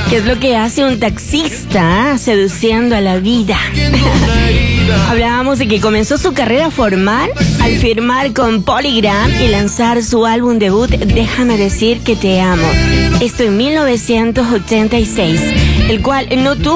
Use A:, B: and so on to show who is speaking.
A: ¿Qué es lo que hace un taxista seduciendo a la vida? Hablábamos de que comenzó su carrera formal al firmar con Polygram y lanzar su álbum debut Déjame decir que te amo. Esto en 1986, el cual no tuvo